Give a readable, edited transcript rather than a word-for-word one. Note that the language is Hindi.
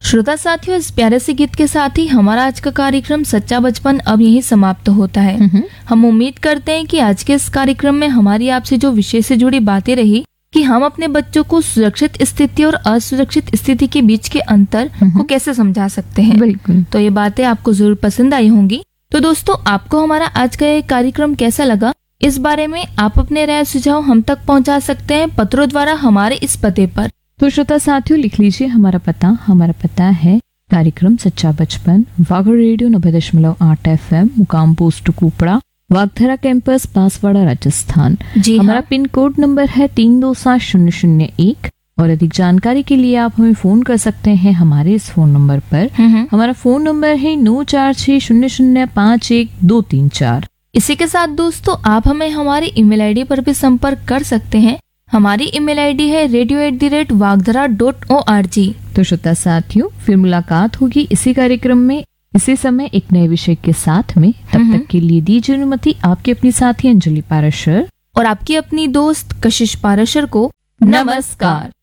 श्रोता साथियों, इस प्यारे से गीत के साथ ही हमारा आज का कार्यक्रम सच्चा बचपन अब यहीं समाप्त होता है। हम उम्मीद करते हैं कि आज के इस कार्यक्रम में हमारी आपसे जो विषय से जुड़ी बातें रही कि हम अपने बच्चों को सुरक्षित स्थिति और असुरक्षित स्थिति के बीच के अंतर को कैसे समझा सकते हैं। बिल्कुल। तो ये बातें आपको जरूर पसंद आई होंगी। तो दोस्तों, आपको हमारा आज का ये कार्यक्रम कैसा लगा, इस बारे में आप अपने राय सुझाव हम तक पहुंचा सकते हैं पत्रों द्वारा हमारे इस पते पर। तो श्रोता साथियों, लिख लीजिए हमारा पता है कार्यक्रम सच्चा बचपन, वाघ रेडियो 90.8 FM, मुकाम पोस्ट कुपड़ा, वागधरा कैंपस, बांसवाड़ा, राजस्थान। जी हमारा हाँ। पिन कोड नंबर है 327001। और अधिक जानकारी के लिए आप हमें फोन कर सकते हैं हमारे इस फोन नंबर पर। हमारा फोन नंबर है 9460051234। इसी के साथ दोस्तों, आप हमें हमारी ईमेल आईडी पर भी संपर्क कर सकते हैं। हमारी ईमेल आईडी है radio@wagdhara.org। तो श्रोता साथियों, फिर मुलाकात होगी इसी कार्यक्रम में इसी समय एक नए विषय के साथ में। तब तक के लिए दीजिए अनुमति आपकी अपनी साथी अंजलि पाराशर और आपकी अपनी दोस्त कशिश पाराशर को। नमस्कार।